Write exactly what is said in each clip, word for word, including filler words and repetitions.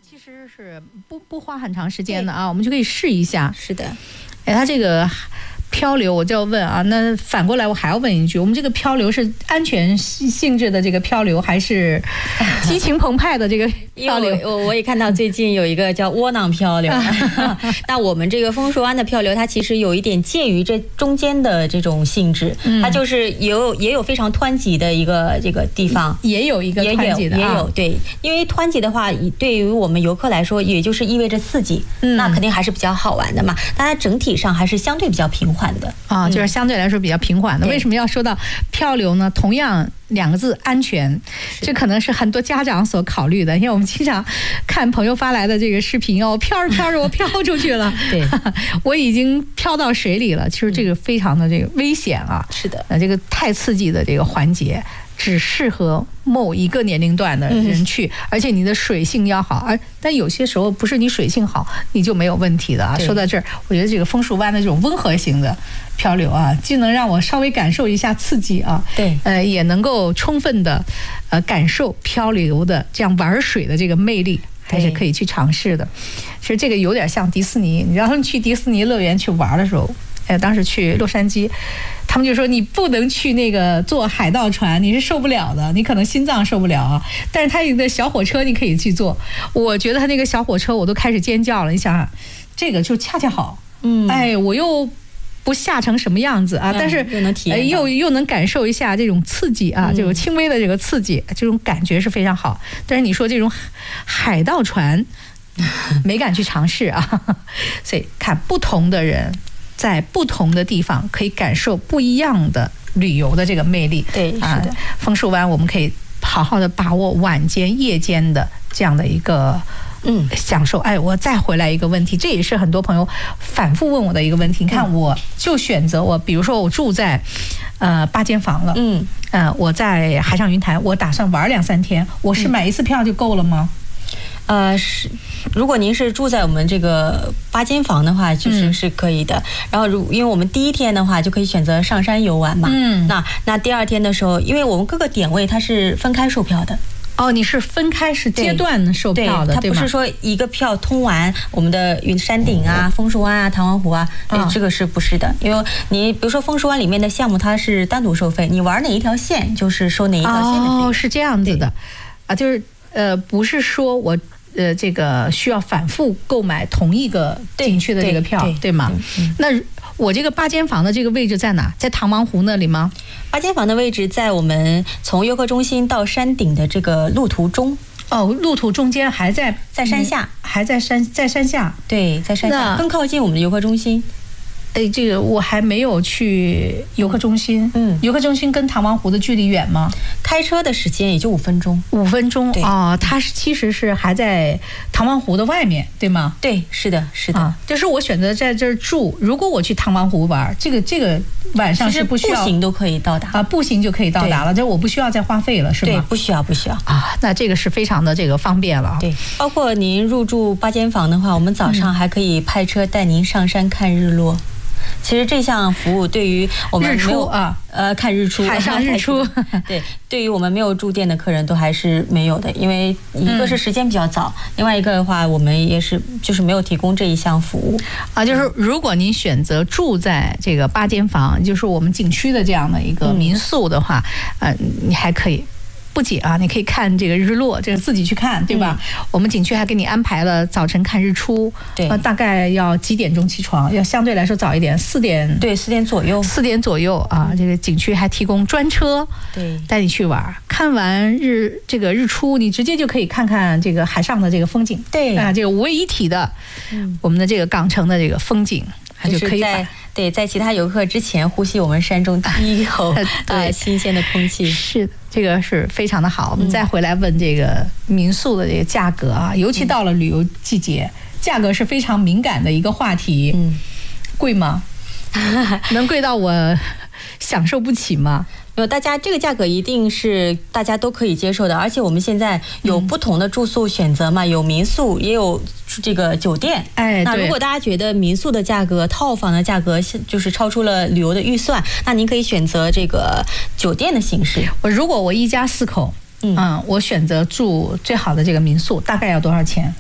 其实是不不花很长时间的啊，我们就可以试一下。 是的， 哎，它这个漂流我就要问啊，那反过来我还要问一句，我们这个漂流是安全性质的这个漂流，还是激情澎湃的这个漂流？ 我我也看到最近有一个叫窝囊漂流，那我们这个枫树湾的漂流，它其实有一点介于这中间的这种性质，嗯、它就是有也有非常湍急的一个这个地方， 也有一个湍急的、啊， 也有也有对，因为湍急的话，对于我们游客来说，也就是意味着刺激，嗯、那肯定还是比较好玩的嘛。但它整体上还是相对比较平缓的啊，就是相对来说比较平缓的。嗯、为什么要说到漂流呢？同样两个字安全，这可能是很多家长所考虑的，因为我们经常看朋友发来的这个视频哦，飘着飘着我飘出去了，对，我已经飘到水里了。其实这个非常的这个危险啊， 是的， 呃，这个太刺激的这个环节。只适合某一个年龄段的人去，嗯、而且你的水性要好，而但有些时候不是你水性好你就没有问题的啊。说到这儿，我觉得这个枫树湾的这种温和型的漂流啊，既能让我稍微感受一下刺激啊，对，呃，也能够充分的呃感受漂流的这样玩水的这个魅力，还是可以去尝试的。其实这个有点像迪士尼，你知道你去迪士尼乐园去玩的时候。呃，当时去洛杉矶，他们就说你不能去那个坐海盗船，你是受不了的，你可能心脏受不了啊。但是他有个小火车你可以去坐，我觉得他那个小火车我都开始尖叫了。你想想，这个就恰恰好，嗯，哎，我又不吓成什么样子啊，嗯、但是又能体验、呃， 又又能感受一下这种刺激啊，这种轻微的这个刺激，这种感觉是非常好。但是你说这种海盗船，没敢去尝试啊，所以看不同的人。在不同的地方可以感受不一样的旅游的这个魅力。 对， 啊， 是的。 枫树湾我们可以好好的把握晚间、夜间的这样的一个嗯享受。哎，我再回来一个问题，这也是很多朋友反复问我的一个问题。你看，我就选择我，比如说我住在呃八间房了，嗯呃，我在海上云台，我打算玩两三天，我是买一次票就够了吗？ 呃，是，如果您是住在我们这个八间房的话，其实是可以的。嗯、然后，如因为我们第一天的话就可以选择上山游玩嘛，嗯，那那第二天的时候，因为我们各个点位它是分开售票的。 哦，你是分开是阶段售票的， 对，它不是说一个票通完我们的云山顶啊、枫树湾啊、弹簧湖啊，嗯、这个是不是的？因为你比如说枫树湾里面的项目它是单独收费，你玩哪一条线就是收哪一条线的费用。 哦，是这样子的，啊，就是呃，不是说我。呃，这个需要反复购买同一个景区的这个票， 对, 对, 对吗？对嗯、那我这个八间房的这个位置在哪？在唐王湖那里吗？ 八间房的位置在我们从游客中心到山顶的这个路途中。 哦，路途中间还在在山下， 嗯、还在山在山下。 对，在山下，更靠近我们的游客中心。 哎，这个我还没有去游客中心。嗯，游客中心跟唐王湖的距离远吗？ 开车的时间也就五分钟。 五分钟啊，它是其实是还在唐王湖的外面，对吗？ 对，是的，是的。啊、 就是我选择在这儿住，如果我去唐王湖玩，这个这个晚上是不需要步行都可以到达啊，步行就可以到达了，这我不需要再花费了，是吗？ 对，不需要，不需要啊。那这个是非常的这个方便了。 对，包括您入住八间房的话，我们早上还可以派车带您上山看日落。嗯其实这项服务对于我们没有啊， 呃，看日出， 海上日出， 对，对于我们没有住店的客人都还是没有的，因为一个是时间比较早，嗯、另外一个的话，我们也是就是没有提供这一项服务啊。就是如果您选择住在这个八间房，就是我们景区的这样的一个民宿的话，嗯、呃，你还可以。不仅啊，你可以看这个日落，这个自己去看，对吧？嗯、我们景区还给你安排了早晨看日出，对，呃，大概要几点钟起床？要相对来说早一点，四点， 对，四点左右， 四点左右啊。嗯、这个景区还提供专车，对，带你去玩。看完日这个日出，你直接就可以看看这个海上的这个风景，对啊，这个五位一体的，嗯，我们的这个港城的这个风景。 就是可以在对在其他游客之前呼吸我们山中第一口呃新鲜的空气， 是这个是非常的好。我们再回来问这个民宿的这个价格啊，尤其到了旅游季节，价格是非常敏感的一个话题。嗯，贵吗？能贵到我享受不起吗？ 有，大家这个价格一定是大家都可以接受的，而且我们现在有不同的住宿选择嘛，嗯、有民宿，也有这个酒店。哎，那如果大家觉得民宿的价格、套房的价格就是超出了旅游的预算，那您可以选择这个酒店的形式。 我如果我一家四口，嗯，嗯我选择住最好的这个民宿，大概要多少钱？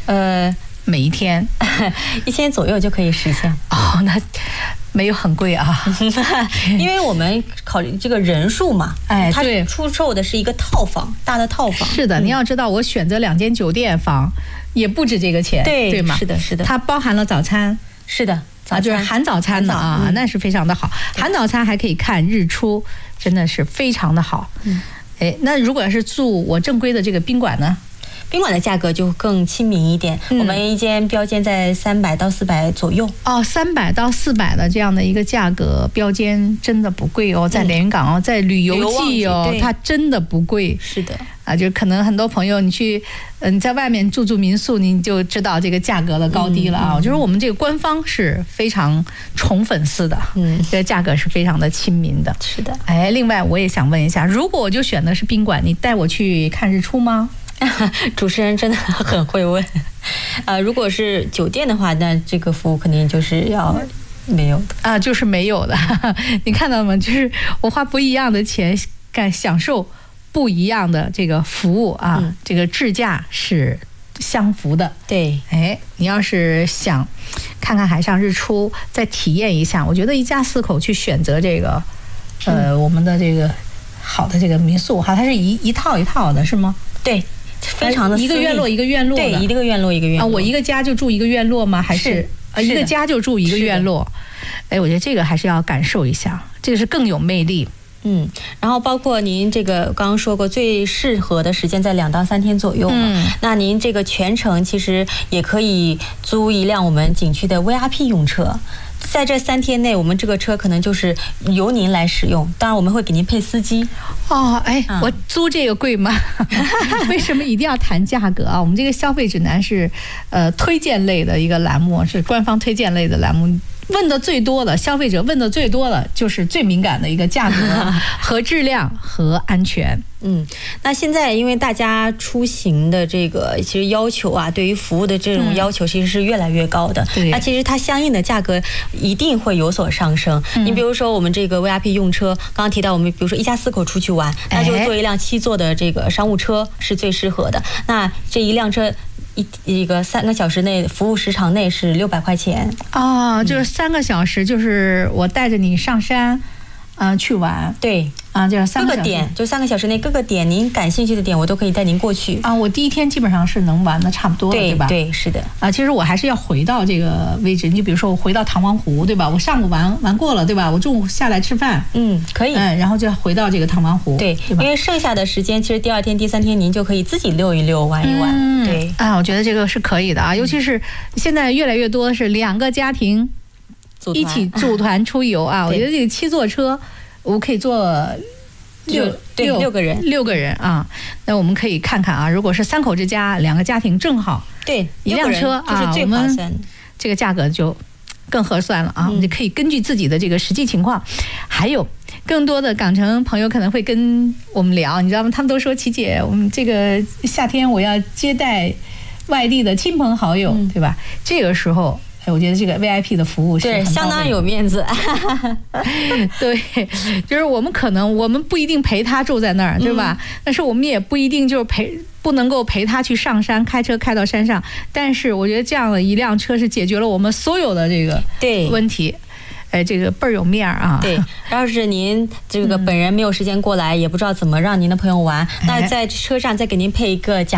呃， 每一天一千左右就可以实现。 哦，那没有很贵啊， 因为我们考虑这个人数嘛， 哎， 它出售的是一个套房，大的套房。 是的，嗯、你要知道，我选择两间酒店房也不止这个钱， 对对吗？ 是的，是的， 它包含了早餐， 是的， 啊，就是含早餐的啊，嗯、那是非常的好。含早餐还可以看日出，真的是非常的好。嗯，哎，那如果要是住我正规的这个宾馆呢？ 宾馆的价格就更亲民一点，嗯、我们一间标间在三百到四百左右。 哦，三百到四百的这样的一个价格，标间真的不贵哦，在连云港哦，在旅游季哦，它真的不贵。 是的， 啊，就可能很多朋友你去，嗯、呃，你在外面住住民宿，你就知道这个价格的高低了啊。嗯嗯、就是我们这个官方是非常宠粉丝的，嗯，这个价格是非常的亲民的。 是的， 哎，另外我也想问一下，如果我就选的是宾馆，你带我去看日出吗？ 主持人真的很会问，呃，如果是酒店的话，那这个服务肯定就是要没有的啊，就是没有的。你看到吗？就是我花不一样的钱，感享受不一样的这个服务啊，嗯、这个质价是相符的。 对， 哎，你要是想看看海上日出，再体验一下，我觉得一家四口去选择这个，呃，嗯、我们的这个好的这个民宿哈，它是一一套一套的，是吗？ 对。非常的一个院落一个院落的， 对，一个院落一个院落啊。 我一个家就住一个院落吗？还是啊一个家就住一个院落？哎，我觉得这个还是要感受一下，这个是更有魅力。 嗯，然后包括您这个刚刚说过，最适合的时间在两到三天左右嘛。嗯，那您这个全程其实也可以租一辆我们景区的 V I P 用车。在这三天内，我们这个车可能就是由您来使用，当然我们会给您配司机。 哦，哎，嗯、我租这个贵吗？为什么一定要谈价格啊？我们这个消费指南是呃推荐类的一个栏目，是官方推荐类的栏目。问的最多的消费者问的最多的就是最敏感的一个价格和质量和安全。 嗯，那现在因为大家出行的这个其实要求啊，对于服务的这种要求其实是越来越高的。嗯、那其实它相应的价格一定会有所上升。嗯、你比如说我们这个 V I P 用车，刚刚提到我们比如说一家四口出去玩，那就坐一辆七座的这个商务车是最适合的。那这一辆车。一一个三个小时内服务时长内是六百块钱哦，就是三个小时，就是我带着你上山，嗯、呃，去玩。 对啊，就是三个点，就三个小时内各个点，您感兴趣的点，我都可以带您过去啊。我第一天基本上是能玩的差不多了，对吧？ 对，是的。 啊，其实我还是要回到这个位置。你就比如说，我回到唐王湖，对吧？我上午玩玩过了，对吧？我中午下来吃饭， 嗯，可以。 嗯，然后就回到这个唐王湖， 对， 对吧？ 因为剩下的时间，其实第二天、第三天您就可以自己溜一溜、玩一玩。嗯、对啊，我觉得这个是可以的啊，尤其是现在越来越多的是两个家庭一起组团出游啊。我觉得这个七座车，我可以坐。 六对六个人， 六个人啊，那我们可以看看啊，如果是三口之家，两个家庭正好， 对， 一辆车啊， 最划算， 这个价格就更合算了啊。我们就可以根据自己的这个实际情况，还有更多的港城朋友可能会跟我们聊，你知道吗？他们都说琪姐，我们这个夏天我要接待外地的亲朋好友，嗯、对吧？这个时候。哎，我觉得这个 V I P 的服务是对相当有面子。 对，就是我们可能我们不一定陪他住在那儿，对吧？嗯、但是我们也不一定就是陪不能够陪他去上山，开车开到山上。但是我觉得这样的一辆车是解决了我们所有的这个问题。哎，这个倍儿有面儿啊！ 对，要是您这个本人没有时间过来，嗯、也不知道怎么让您的朋友玩，嗯、那在车上再给您配一个讲。